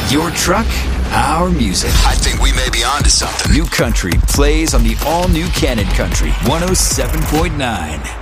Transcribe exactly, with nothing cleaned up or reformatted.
Your truck, our music. I think we may be onto something. New Country plays on the all-new Cannon Country one oh seven point nine.